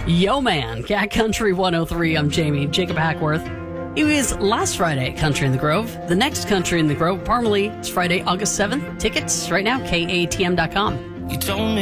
Yo, man. Cat Country 103. I'm Jamie. Jacob Hackworth. It was last Friday at Country in the Grove. The next Country in the Grove, Parmalee, is Friday, August 7th. Tickets right now, katm.com. You told me